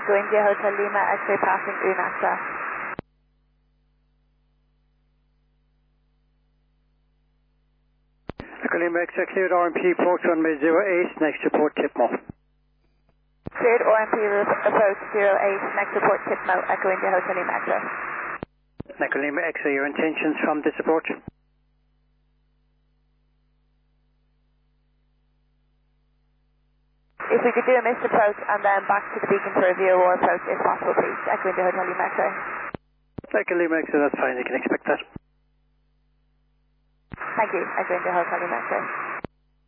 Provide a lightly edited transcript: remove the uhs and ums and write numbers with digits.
Echo India Hotel Lima, X-ray passing UNAXA. Echo Lima X-ray cleared RMP approach runway 08, next report Tipmo. Cleared RMP approach 08, next report Tipmo, Echo India Hotel Lima X-ray. Echo Lima X-ray, your intentions from this approach? If we could do a missed approach and then back to the beacon for a VOR approach if possible, please. Echo India Hotel Lima X-ray. Echo Lima X-ray, that's fine, you can expect that. Thank you. Echo India Hotel Lima X-ray.